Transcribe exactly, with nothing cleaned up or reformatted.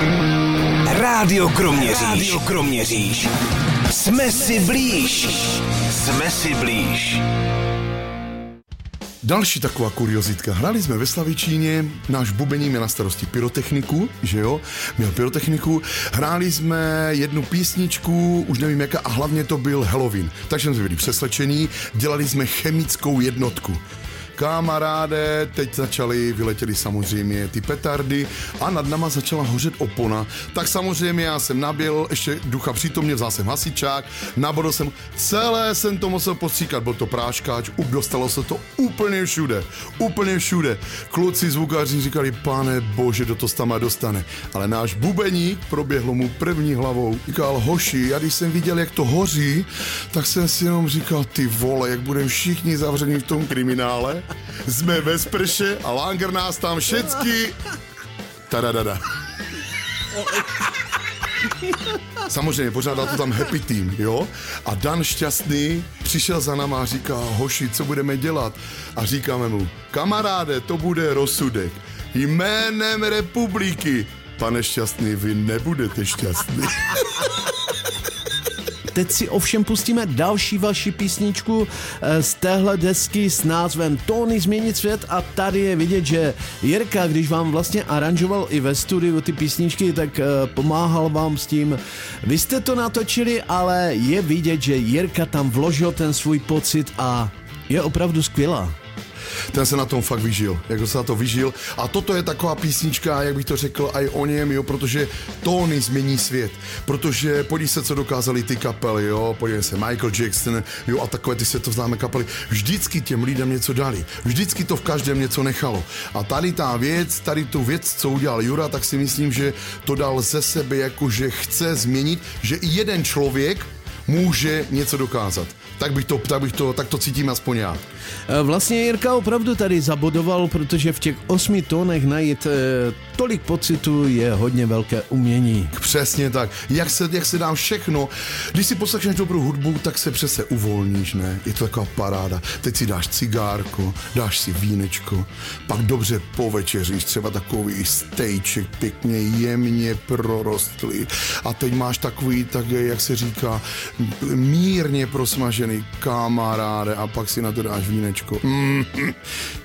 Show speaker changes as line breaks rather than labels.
Rádio Kroměříž. Rádio Kroměříž. Jsme si blíž. Jsme si blíž.
Další taková kuriozitka. Hráli jsme ve Slavičíně, náš bubení měl na starosti pyrotechniku, že jo, měl pyrotechniku. Hráli jsme jednu písničku, už nevím jaká, a hlavně to byl Halloween. Takže jsme byli přeslečení, dělali jsme chemickou jednotku. Kamaráde, teď začaly, vyletěly samozřejmě ty petardy a nad náma začala hořet opona. Tak samozřejmě já jsem nabil, ještě ducha přítomně, vzal jsem hasičák, nabodl jsem, celé jsem to musel postříkat, byl to práškáč, dostalo se to úplně všude, úplně všude. Kluci zvukaři říkali, pane bože, do to tam dostane. Ale náš bubeník proběhlo mu první hlavou. Říkal, hoši, já když jsem viděl, jak to hoří, tak jsem si jenom říkal, ty vole, jak budeme všichni zavření v tom kriminále. Jsme ve sprše a Langer nás tam všecky... Tadadada. Samozřejmě pořádal to tam happy team, jo? A Dan Šťastný přišel za náma a říká, hoši, co budeme dělat? A říkáme mu, kamaráde, to bude rozsudek. Jménem republiky. Pane Šťastný, vy nebudete šťastný.
Teď si ovšem pustíme další vaši písničku z téhle desky s názvem Tóny změnit svět a tady je vidět, že Jirka, když vám vlastně aranžoval i ve studiu ty písničky, tak pomáhal vám s tím. Vy jste to natočili, ale je vidět, že Jirka tam vložil ten svůj pocit a je opravdu skvělá.
Ten se na tom fakt vyžil, jako se na to vyžil. A toto je taková písnička, jak bych to řekl, i o něm, jo, protože tóny změní svět. Protože podívej se, co dokázali ty kapely, jo, podívej se, Michael Jackson, jo, a takové ty světovznámé kapely. Vždycky těm lidem něco dali. Vždycky to v každém něco nechalo. A tady ta věc, tady tu věc, co udělal Jura, tak si myslím, že to dal ze sebe, jako že chce změnit, že i jeden člověk může něco dokázat. Tak bych to, tak bych to, tak to cítím aspoň já.
Vlastně Jirka opravdu tady zabodoval, protože v těch osmi tónech najít e, tolik pocitu je hodně velké umění.
Přesně tak. Jak se, jak se dá všechno. Když si poslechneš dobrou hudbu, tak se přece uvolníš, ne? Je to taková paráda. Teď si dáš cigárko, dáš si vínečko, pak dobře povečeříš, třeba takový stejček pěkně jemně prorostlý. A teď máš takový, tak jak se říká, mírně prosmažený kamaráde a pak si na to dáš vínečko. Mm,